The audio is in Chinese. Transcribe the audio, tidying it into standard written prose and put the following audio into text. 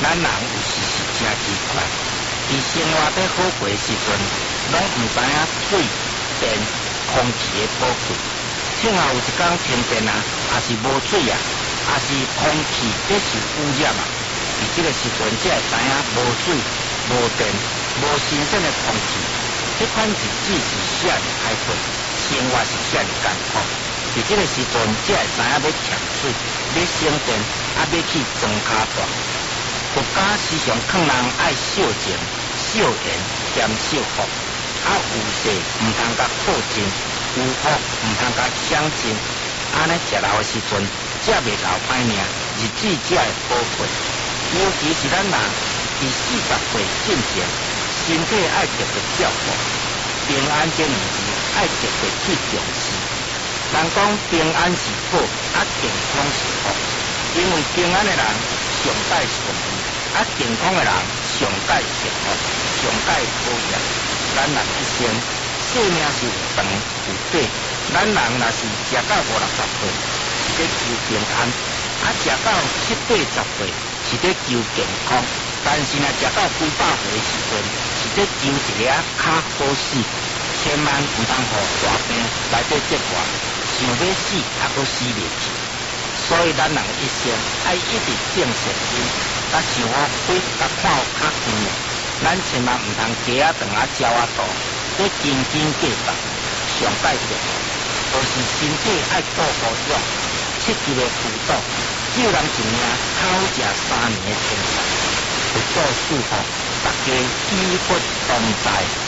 咱人有时是真奇怪，伫生活在好过时阵，拢毋知影水电空气的宝贵。幸好有一天停电啊，也是无水啊，也是空气在受污染啊。伫这个时阵，才会知影无水、无电、无新鲜的空气，这款日子是遐尼海阔，生活是遐尼艰苦。伫这个时阵，才会知影要欠水、要省电，啊要去装脚大。国家时常劝人爱少钱、少言兼少福，啊有势毋通甲靠近，有福毋通甲享尽。安尼食老的时阵，才袂留歹命，日子才会好过。尤其是咱人伫40岁进前，身体爱特别照顾，平安这物事爱特别去重视。人讲平安是宝，啊健康是福，因为平安的人上界顺利，啊健康的人上界幸福，上界好业。咱人一生生命是有长有短，咱人若是食到50-60岁，是咧求平安；啊食到70-80岁，是咧求健康。但是若食到几百岁的时阵，是咧求一个较好死。千万毋通互大病来做折磨，想要死还阁死袂去。所以咱人一生爱一直种善因，甲想好鬼，甲看好较远的。咱千万毋通鸡仔肠仔鸟仔肚，要斤斤计较，上界幸福。就是身体爱顾好养，切忌的辅导，救人一命，靠食3年的天才。佛祖祝福大家机不同在。